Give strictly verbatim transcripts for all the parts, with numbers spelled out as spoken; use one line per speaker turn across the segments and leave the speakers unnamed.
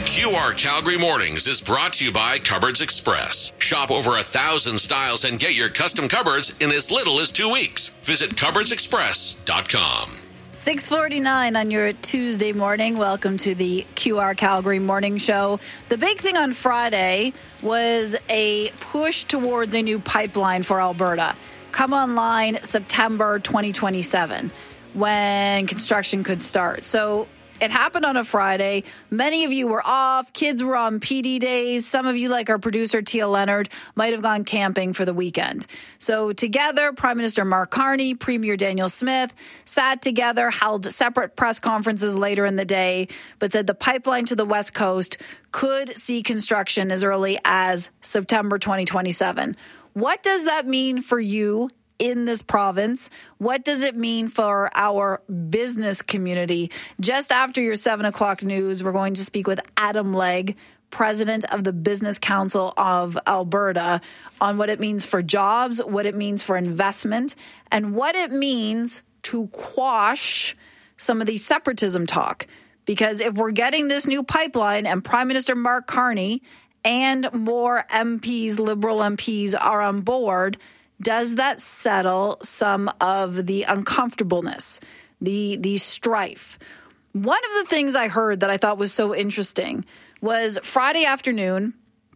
Q R Calgary Mornings is brought to you by Cupboards Express. Shop over a thousand styles and get your custom cupboards in as little as two weeks. Visit cupboards express dot com.
six forty-nine on your Tuesday morning. Welcome to the Q R Calgary Morning Show. The big thing on Friday was a push towards a new pipeline for Alberta. Come online September twenty twenty-seven, when construction could start. So it happened on a Friday. Many of you were off. Kids were on P D days. Some of you, like our producer, Tia Leonard, might have gone camping for the weekend. So together, Prime Minister Mark Carney, Premier Daniel Smith sat together, held separate press conferences later in the day, but said the pipeline to the West Coast could see construction as early as September twenty twenty-seven. What does that mean for you in this province? What does it mean for our business community? Just after your seven o'clock news, we're going to speak with Adam Legg, president of the Business Council of Alberta, on what it means for jobs, what it means for investment, and what it means to quash some of the separatism talk. Because if we're getting this new pipeline and Prime Minister Mark Carney and more M Ps, Liberal M Ps, are on board, does that settle some of the uncomfortableness, the the strife? One of the things I heard that I thought was so interesting was Friday afternoon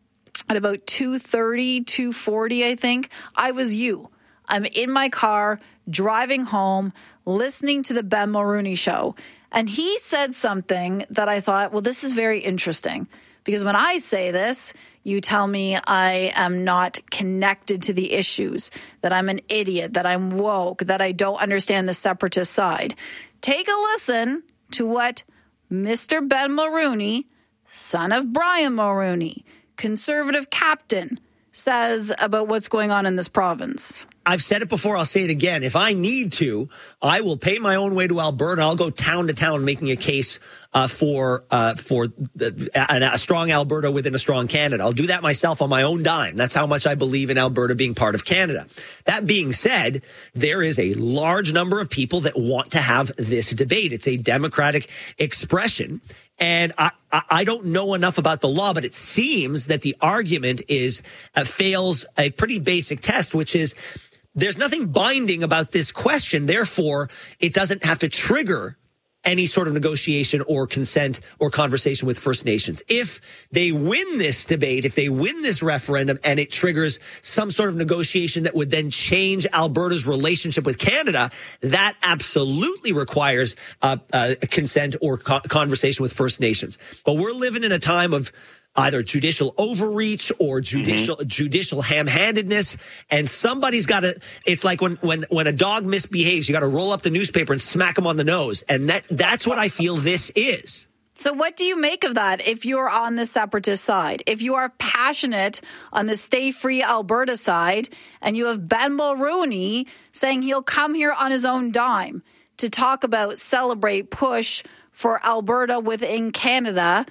at about two thirty, two forty, I think, I was you. I'm in my car, driving home, listening to the Ben Mulroney show. And he said something that I thought, well, this is very interesting. Because when I say this, you tell me I am not connected to the issues, that I'm an idiot, that I'm woke, that I don't understand the separatist side. Take a listen to what Mister Ben Mulroney, son of Brian Mulroney, Conservative captain, says about what's going on in this province.
I've said it before, I'll say it again. If I need to, I will pay my own way to Alberta. I'll go town to town making a case uh, for uh, for the, a, a strong Alberta within a strong Canada. I'll do that myself on my own dime. That's how much I believe in Alberta being part of Canada. That being said, there is a large number of people that want to have this debate. It's a democratic expression. And I, I don't know enough about the law, but it seems that the argument is uh, fails a pretty basic test, which is there's nothing binding about this question. Therefore, it doesn't have to trigger any sort of negotiation or consent or conversation with First Nations. If they win this debate, if they win this referendum and it triggers some sort of negotiation that would then change Alberta's relationship with Canada, that absolutely requires uh, uh, consent or co- conversation with First Nations. But we're living in a time of either judicial overreach or judicial mm-hmm. judicial ham-handedness, and somebody's got to. It's like when when when a dog misbehaves, you got to roll up the newspaper and smack him on the nose, and that that's what I feel this is.
So what do you make of that if you're on the separatist side? If you are passionate on the Stay Free Alberta side, and you have Ben Mulroney saying he'll come here on his own dime to talk about, celebrate, push for Alberta within Canada.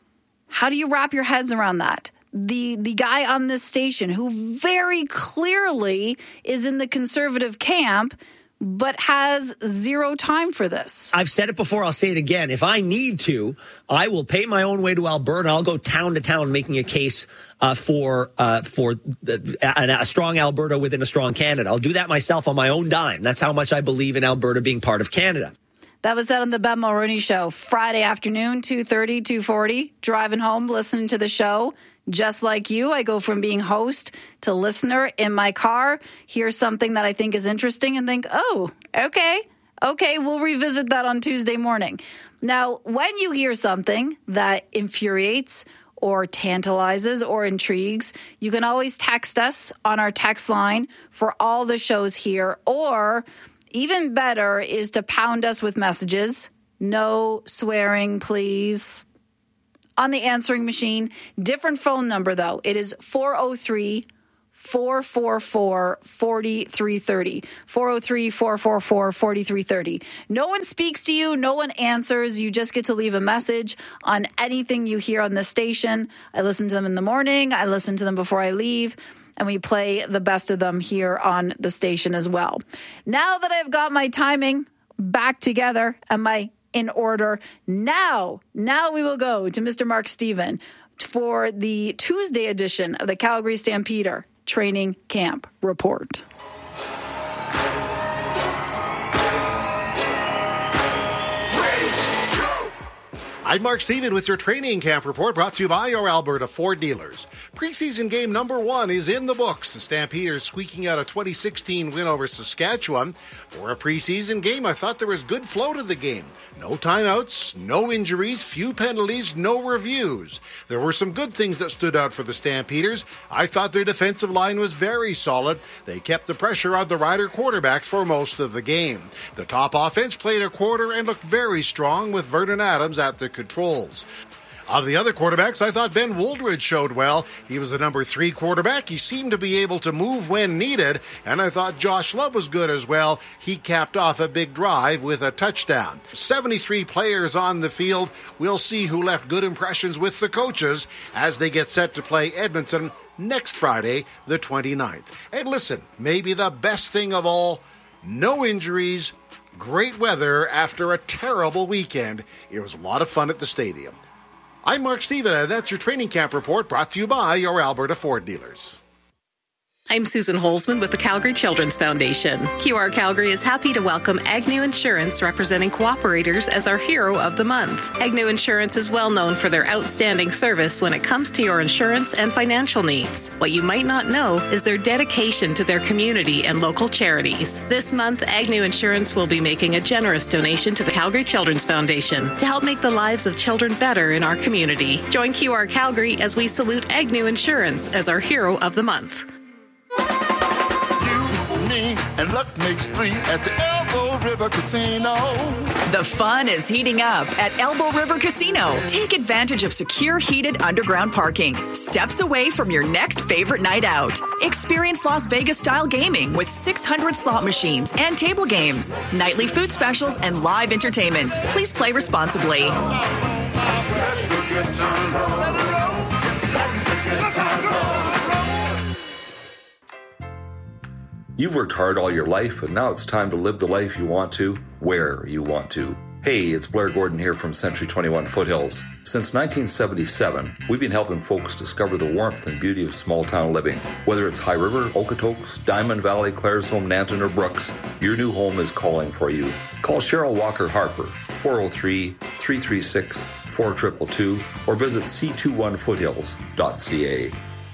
How do you wrap your heads around that? The the guy on this station who very clearly is in the Conservative camp, but has zero time for this.
I've said it before, I'll say it again. If I need to, I will pay my own way to Alberta. I'll go town to town making a case uh, for uh, for the, a, a strong Alberta within a strong Canada. I'll do that myself on my own dime. That's how much I believe in Alberta being part of Canada.
That was said on the Ben Mulroney show Friday afternoon, two thirty, two forty, driving home, listening to the show. Just like you, I go from being host to listener in my car, hear something that I think is interesting and think, oh, okay, okay, we'll revisit that on Tuesday morning. Now, when you hear something that infuriates or tantalizes or intrigues, you can always text us on our text line for all the shows here, or even better is to pound us with messages. No swearing, please. On the answering machine. Different phone number, though. It is four oh three, four four four, four three three oh. four oh three, four four four, four three three oh. No one speaks to you. No one answers. You just get to leave a message on anything you hear on the station. I listen to them in the morning. I listen to them before I leave. And we play the best of them here on the station as well. Now that I've got my timing back together and my in order. Now, now we will go to Mister Mark Steven for the Tuesday edition of the Calgary Stampeder Training Camp Report.
I'm Mark Steven with your training camp report brought to you by your Alberta Ford dealers. Preseason game number one is in the books. The Stampeders squeaking out a twenty sixteen win over Saskatchewan. For a preseason game, I thought there was good flow to the game. No timeouts, no injuries, few penalties, no reviews. There were some good things that stood out for the Stampeders. I thought their defensive line was very solid. They kept the pressure on the Rider quarterbacks for most of the game. The top offense played a quarter and looked very strong with Vernon Adams at the controls. Of the other quarterbacks, I thought Ben Wooldridge showed well. He was the number three quarterback. He seemed to be able to move when needed, and I thought Josh Love was good as well. He capped off a big drive with a touchdown. seventy-three players on the field. We'll see who left good impressions with the coaches as they get set to play Edmonton next Friday, the twenty-ninth. And listen, maybe the best thing of all, no injuries, great weather after a terrible weekend. It was a lot of fun at the stadium. I'm Mark Steven, and that's your training camp report brought to you by your Alberta Ford dealers.
I'm Susan Holzman with the Calgary Children's Foundation. Q R Calgary is happy to welcome Agnew Insurance, representing cooperators, as our Hero of the Month. Agnew Insurance is well known for their outstanding service when it comes to your insurance and financial needs. What you might not know is their dedication to their community and local charities. This month, Agnew Insurance will be making a generous donation to the Calgary Children's Foundation to help make the lives of children better in our community. Join Q R Calgary as we salute Agnew Insurance as our Hero of the Month.
You, me, and luck makes three at the Elbow River Casino.
The fun is heating up at Elbow River Casino. Take advantage of secure, heated underground parking, steps away from your next favorite night out. Experience Las Vegas-style gaming with six hundred slot machines and table games, nightly food specials, and live entertainment. Please play responsibly.
Just let the good times roll.
You've worked hard all your life, and now it's time to live the life you want to, where you want to. Hey, it's Blair Gordon here from Century twenty-one Foothills. Since nineteen seventy-seven, we've been helping folks discover the warmth and beauty of small-town living. Whether it's High River, Okotoks, Diamond Valley, Claresholm, Nanton, or Brooks, your new home is calling for you. Call Cheryl Walker Harper, four oh three, three three six, four two two two, or visit c two one foothills dot c a.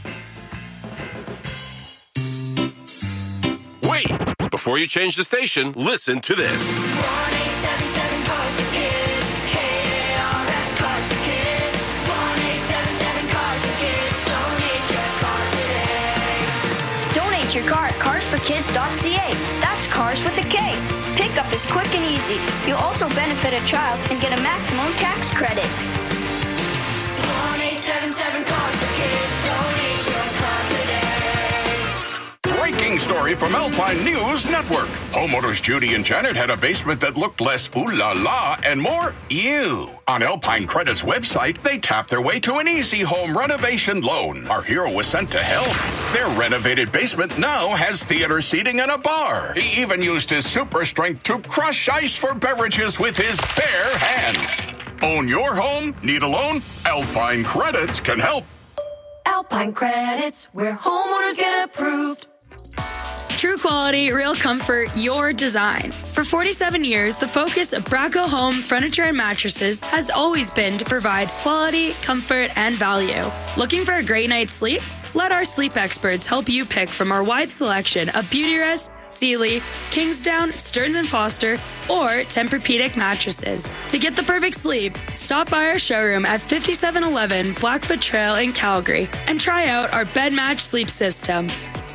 Wait! Before you change the station, listen to this.
one eight seven seven Cars for Kids. K A R S Cars for Kids. one eight seven seven Cars for Kids. Donate your car today.
Donate your car at cars for kids dot c a. That's cars with a K. Pickup is quick and easy. You'll also benefit a child and get a maximum tax credit.
one eight seven seven Cars for Kids. Donate your car today.
Breaking story from Alpine News Network. Homeowners Judy and Janet had a basement that looked less ooh la la and more ew. On Alpine Credit's website, they tapped their way to an easy home renovation loan. Our hero was sent to help. Their renovated basement now has theater seating and a bar. He even used his super strength to crush ice for beverages with his bare hands. Own your home? Need a loan? Alpine Credits can help.
Alpine Credits, where homeowners get approved.
True quality, real comfort, your design. For forty-seven years, the focus of Braco Home Furniture and Mattresses has always been to provide quality, comfort, and value. Looking for a great night's sleep? Let our sleep experts help you pick from our wide selection of Beautyrest, Sealy, Kingsdown, Stearns and Foster, or Tempur-Pedic mattresses. To get the perfect sleep, stop by our showroom at fifty-seven eleven Blackfoot Trail in Calgary and try out our bed match sleep system.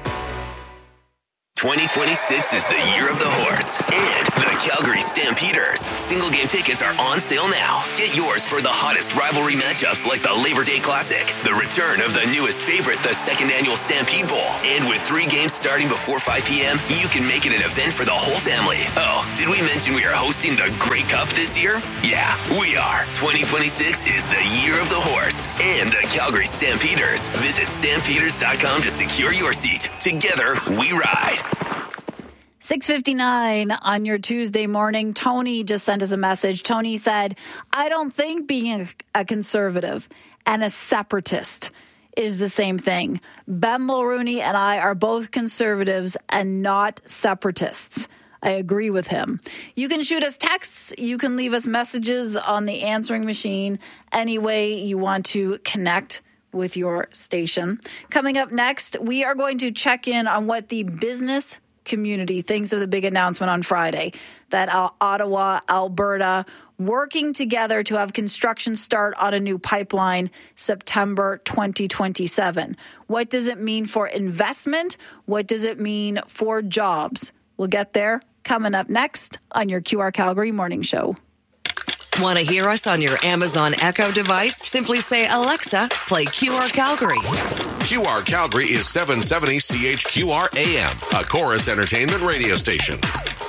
twenty twenty-six is the year of the horse and the Calgary Stampeders. Single game tickets are on sale now. Get yours for the hottest rivalry matchups like the Labor Day Classic, the return of the newest favorite, the second annual Stampede Bowl. And with three games starting before five p.m., you can make it an event for the whole family. Oh, did we mention we are hosting the Grey Cup this year? Yeah, we are. twenty twenty-six is the year of the horse and the Calgary Stampeders. Visit stampeders dot com to secure your seat. Together, we ride.
six fifty-nine on your Tuesday morning. Tony just sent us a message. Tony said, I don't think being a, a conservative and a separatist is the same thing. Ben Mulrooney and I are both conservatives and not separatists. I agree with him. You can shoot us texts. You can leave us messages on the answering machine any way you want to connect with your station. Coming up next, we are going to check in on what the business community thinks of the big announcement on Friday that uh, Ottawa, Alberta, working together to have construction start on a new pipeline September twenty twenty-seven. What does it mean for investment? What does it mean for jobs? We'll get there coming up next on your Q R Calgary Morning Show.
Want to hear us on your Amazon Echo device? Simply say, Alexa, play Q R Calgary.
Q R Calgary is seven seventy C H Q R A M, a Chorus Entertainment radio station.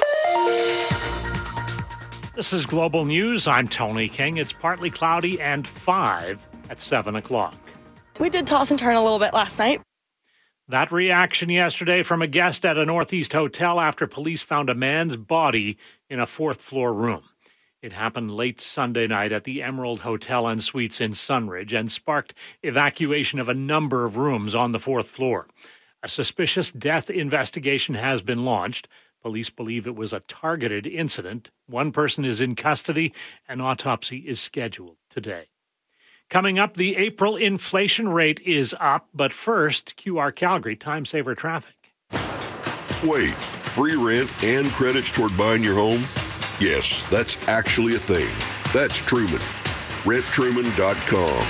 This is Global News. I'm Tony King. It's partly cloudy and five at seven o'clock.
We did toss and turn a little bit last night.
That reaction yesterday from a guest at a Northeast hotel after police found a man's body in a fourth floor room. It happened late Sunday night at the Emerald Hotel and Suites in Sunridge and sparked evacuation of a number of rooms on the fourth floor. A suspicious death investigation has been launched. Police believe it was a targeted incident. One person is in custody. An autopsy is scheduled today. Coming up, the April inflation rate is up, but first, Q R Calgary Time Saver Traffic.
Wait, free rent and credits toward buying your home? Yes, that's actually a thing. That's Truman. rent truman dot com.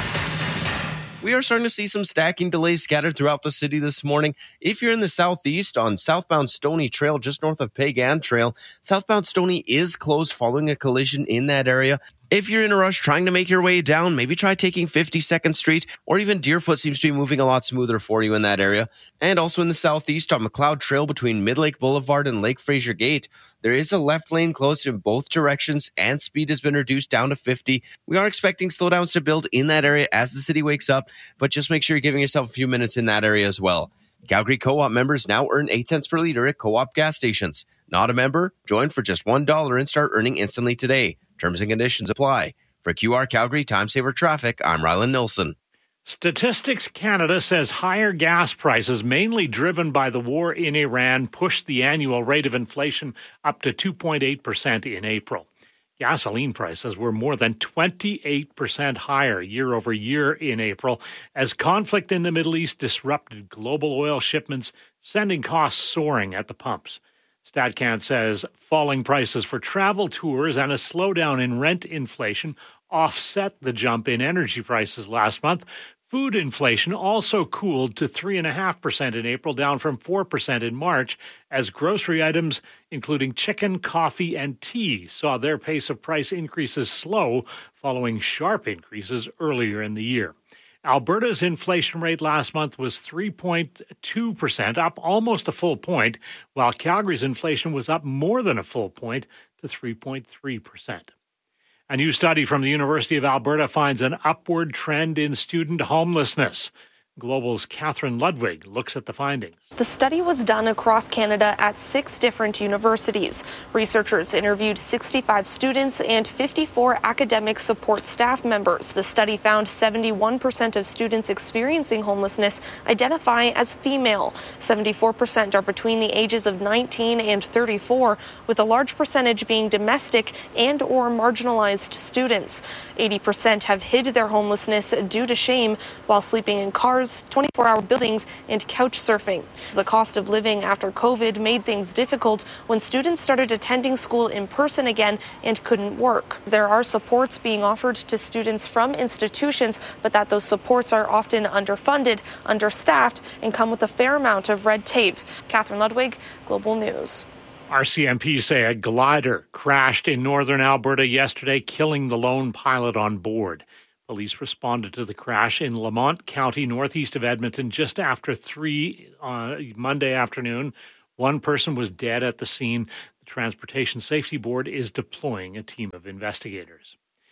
We are starting to see some stacking delays scattered throughout the city this morning. If you're in the southeast on southbound Stony Trail, just north of Pagan Trail, southbound Stony is closed following a collision in that area. If you're in a rush trying to make your way down, maybe try taking fifty-second Street, or even Deerfoot seems to be moving a lot smoother for you in that area. And also in the southeast on McLeod Trail between Mid-Lake Boulevard and Lake Fraser Gate, there is a left lane closed in both directions and speed has been reduced down to fifty. We are expecting slowdowns to build in that area as the city wakes up, but just make sure you're giving yourself a few minutes in that area as well. Calgary Co-op members now earn eight cents per liter at Co-op gas stations. Not a member? Join for just one dollar and start earning instantly today. Terms and conditions apply. For Q R Calgary Time Saver Traffic, I'm Rylan Nilsson.
Statistics Canada says higher gas prices, mainly driven by the war in Iran, pushed the annual rate of inflation up to two point eight percent in April. Gasoline prices were more than twenty-eight percent higher year over year in April as conflict in the Middle East disrupted global oil shipments, sending costs soaring at the pumps. StatCan says falling prices for travel tours and a slowdown in rent inflation offset the jump in energy prices last month. Food inflation also cooled to three point five percent in April, down from four percent in March, as grocery items, including chicken, coffee, and tea, saw their pace of price increases slow following sharp increases earlier in the year. Alberta's inflation rate last month was three point two percent, up almost a full point, while Calgary's inflation was up more than a full point to three point three percent. A new study from the University of Alberta finds an upward trend in student homelessness. Global's Catherine Ludwig looks at the findings.
The study was done across Canada at six different universities. Researchers interviewed sixty-five students and fifty-four academic support staff members. The study found seventy-one percent of students experiencing homelessness identify as female. seventy-four percent are between the ages of nineteen and thirty-four, with a large percentage being domestic and or marginalized students. eighty percent have hid their homelessness due to shame while sleeping in cars, twenty-four hour buildings, and couch surfing. The cost of living after COVID made things difficult when students started attending school in person again and couldn't work. There are supports being offered to students from institutions, but that those supports are often underfunded, understaffed, and come with a fair amount of red tape. Catherine Ludwig, Global News.
R C M P say a glider crashed in northern Alberta yesterday, killing the lone pilot on board. Police responded to the crash in Lamont County, northeast of Edmonton, just after three uh, Monday afternoon. One person was dead at the scene. The Transportation Safety Board is deploying a team of investigators.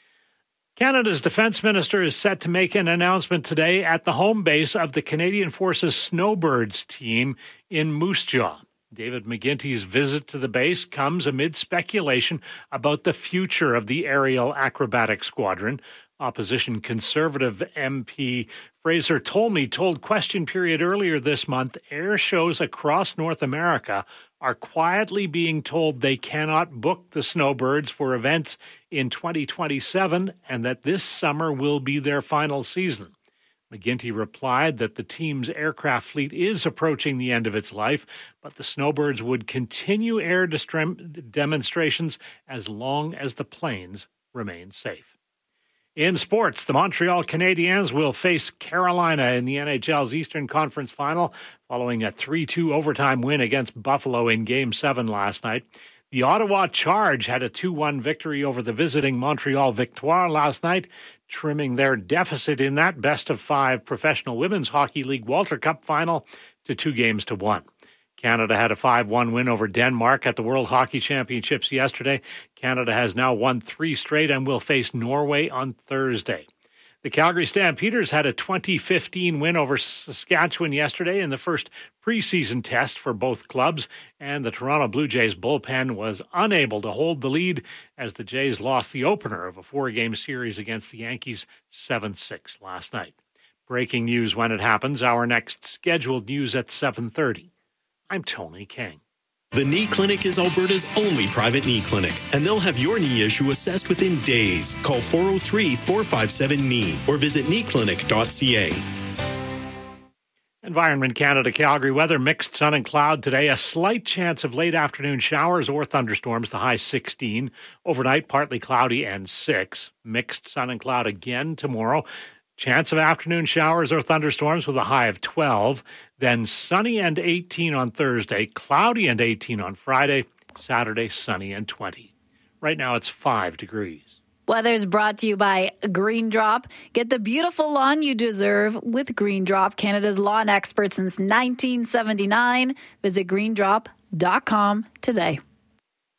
Canada's defense minister is set to make an announcement today at the home base of the Canadian Forces Snowbirds team in Moose Jaw. David McGuinty's visit to the base comes amid speculation about the future of the aerial acrobatic squadron. Opposition Conservative M P Fraser Tolmie told Question Period earlier this month air shows across North America are quietly being told they cannot book the Snowbirds for events in twenty twenty-seven and that this summer will be their final season. McGuinty replied that the team's aircraft fleet is approaching the end of its life, but the Snowbirds would continue air distre- demonstrations as long as the planes remain safe. In sports, the Montreal Canadiens will face Carolina in the N H L's Eastern Conference Final following a three two overtime win against Buffalo in Game seven last night. The Ottawa Charge had a two one victory over the visiting Montreal Victoire last night, trimming their deficit in that best-of-five Professional Women's Hockey League Walter Cup final to two games to one. Canada had a five one win over Denmark at the World Hockey Championships yesterday. Canada has now won three straight and will face Norway on Thursday. The Calgary Stampeders had a twenty fifteen win over Saskatchewan yesterday in the first preseason test for both clubs, and the Toronto Blue Jays bullpen was unable to hold the lead as the Jays lost the opener of a four-game series against the Yankees seven six last night. Breaking news when it happens. Our next scheduled news at seven thirty. I'm Tony King.
The Knee Clinic is Alberta's only private knee clinic, and they'll have your knee issue assessed within days. Call four oh three, four five seven, K N E E or visit knee clinic dot c a.
Environment Canada Calgary weather, mixed sun and cloud today. A slight chance of late afternoon showers or thunderstorms, the high sixteen. Overnight, partly cloudy and six. Mixed sun and cloud again tomorrow. Chance of afternoon showers or thunderstorms with a high of twelve. Then sunny and eighteen on Thursday, cloudy and eighteen on Friday, Saturday sunny and twenty. Right now it's five degrees.
Weather's brought to you by Green Drop. Get the beautiful lawn you deserve with Green Drop, Canada's lawn expert since nineteen seventy-nine. Visit green drop dot com today.